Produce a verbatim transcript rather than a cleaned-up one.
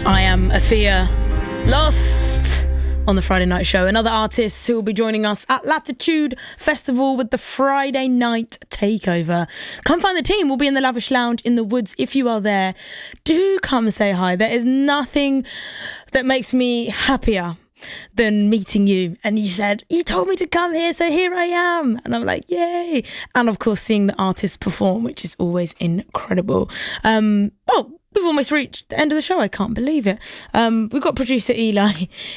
I am Afia Lost on the Friday Night Show. Another artist who will be joining us at Latitude Festival with the Friday Night Takeover. Come find the team. We'll be in the Lavish Lounge in the Woods. If you are there, do come say hi. There is nothing that makes me happier than meeting you, and you said you told me to come here, so here I am, and I'm like, yay. And of course seeing the artists perform, which is always incredible. um oh We've almost reached the end of the show. I can't believe it. Um, we've got producer Eli